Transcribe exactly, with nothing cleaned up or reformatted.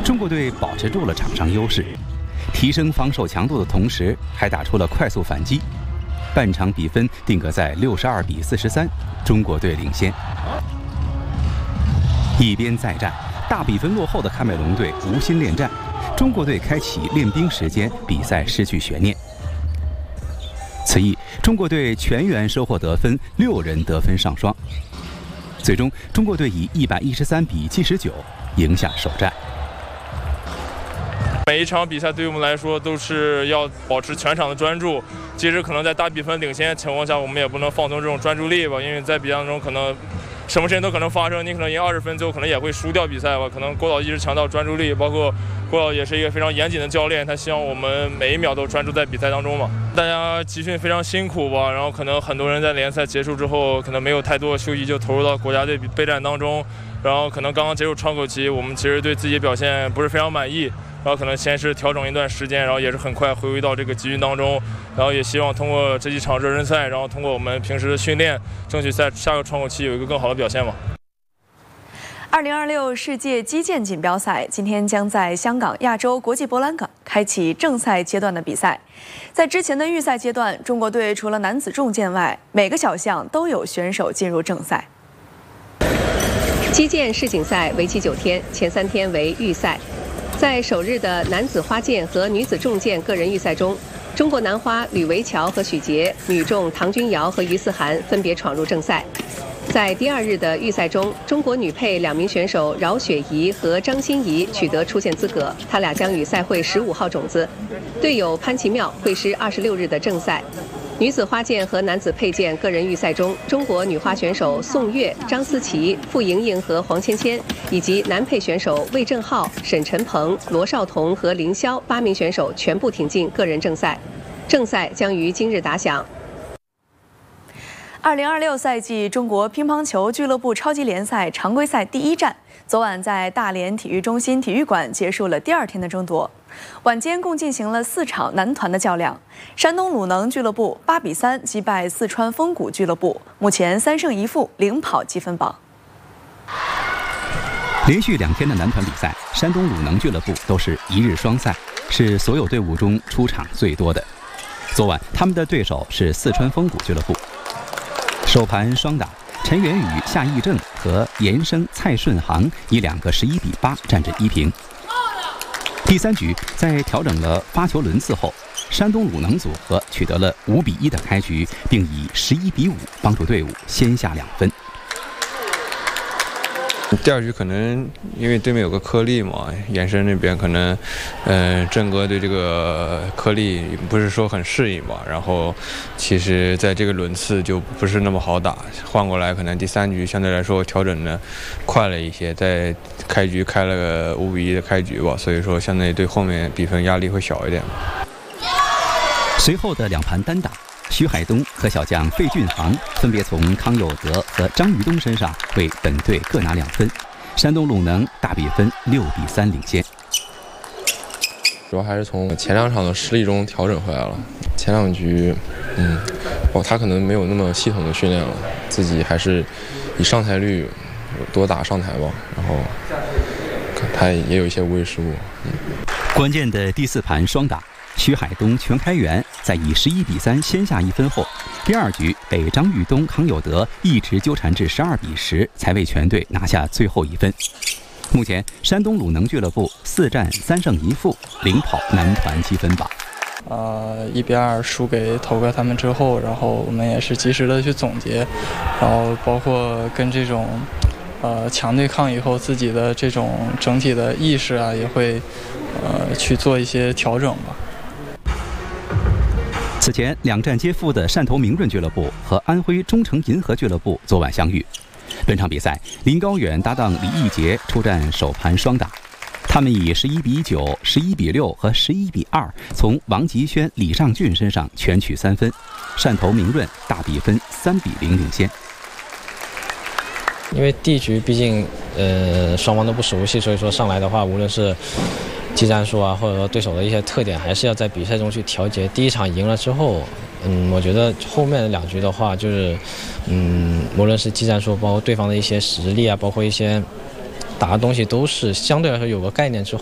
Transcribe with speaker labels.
Speaker 1: 中国队保持住了场上优势，提升防守强度的同时，还打出了快速反击。半场比分定格在六十二比四十三，中国队领先。一边再战，大比分落后的喀麦隆队无心恋战，中国队开启练兵时间，比赛失去悬念。此役，中国队全员收获得分，六人得分上双。最终，中国队以一百一十三比七十九赢下首战。
Speaker 2: 每一场比赛对于我们来说都是要保持全场的专注，即使可能在大比分领先的情况下，我们也不能放松这种专注力吧，因为在比赛当中可能什么事情都可能发生，你可能赢二十分，最后可能也会输掉比赛吧。可能郭导一直强调专注力，包括郭导也是一个非常严谨的教练，他希望我们每一秒都专注在比赛当中嘛。大家集训非常辛苦吧，然后可能很多人在联赛结束之后，可能没有太多的休息，就投入到国家队备战当中，然后可能刚刚结束窗口期，我们其实对自己表现不是非常满意。然后可能先是调整一段时间，然后也是很快回归到这个集训当中，然后也希望通过这几场热身赛，然后通过我们平时的训练，争取在下个窗口期有一个更好的表现吧。
Speaker 3: 二零二六世界击剑锦标赛今天将在香港亚洲国际博览馆开启正赛阶段的比赛。在之前的预赛阶段，中国队除了男子重剑外，每个小项都有选手进入正赛。
Speaker 4: 击剑世锦赛为期九天，前三天为预赛。在首日的男子花剑和女子重剑个人预赛中，中国男花吕维乔和许杰，女重唐君瑶和于思涵分别闯入正赛。在第二日的预赛中，中国女配两名选手饶雪怡和张欣怡取得出线资格，他俩将与赛会十五号种子队友潘奇妙会师二十六日的正赛。女子花剑和男子佩剑个人预赛中，中国女花选手宋岳、张思琪、傅莹莹和黄芊芊，以及男配选手魏正浩、沈晨鹏、罗少彤和林霄八名选手全部挺进个人正赛。正赛将于今日打响。
Speaker 3: 二零二六赛季中国乒乓球俱乐部超级联赛常规赛第一站，昨晚在大连体育中心体育馆结束了第二天的争夺。晚间共进行了四场男团的较量，山东鲁能俱乐部八比三击败四川丰谷俱乐部，目前三胜一负，领跑积分榜。
Speaker 1: 连续两天的男团比赛，山东鲁能俱乐部都是一日双赛，是所有队伍中出场最多的。昨晚他们的对手是四川丰谷俱乐部。首盘双打，陈元宇、夏义正和严生、蔡顺航以两个十一比八战至一平。第三局在调整了发球轮次后，山东鲁能组合取得了五比一的开局，并以十一比五帮助队伍先下两分。
Speaker 5: 第二局可能因为对面有个颗粒嘛，延伸那边可能，呃，郑哥对这个颗粒不是说很适应吧，然后其实在这个轮次就不是那么好打，换过来可能第三局相对来说调整的快了一些，在开局开了个五比一的开局吧，所以说相对对后面比分压力会小一点。
Speaker 1: 随后的两盘单打，徐海东和小将费俊航分别从康有德和张玉东身上为本队各拿两分，山东鲁能大比分六比三领先。
Speaker 6: 主要还是从前两场的失利中调整回来了。前两局，嗯，哦，他可能没有那么系统的训练了，自己还是以上台率多打上台吧，然后他也有一些无谓失误。嗯，
Speaker 1: 关键的第四盘双打，徐海东、全开元在以十一比三先下一分后，第二局被张玉东、康有德一直纠缠至十二比十，才为全队拿下最后一分。目前，山东鲁能俱乐部四战三胜一负，领跑男团积分榜。
Speaker 7: 呃，一比二输给头哥他们之后，然后我们也是及时的去总结，然后包括跟这种呃强对抗以后自己的这种整体的意识啊，也会呃去做一些调整吧。
Speaker 1: 此前两战皆负的汕头明润俱乐部和安徽中诚银河俱乐部昨晚相遇。本场比赛，林高远搭档李义杰出战首盘双打，他们以十一比九、十一比六和十一比二从王吉轩、李尚俊身上全取三分，汕头明润大比分三比零领先。
Speaker 8: 因为第一局毕竟呃双方都不熟悉，所以说上来的话，无论是技战术啊，或者说对手的一些特点，还是要在比赛中去调节。第一场赢了之后，嗯，我觉得后面的两局的话，就是嗯，无论是技战术，包括对方的一些实力啊，包括一些打的东西，都是相对来说有个概念之后，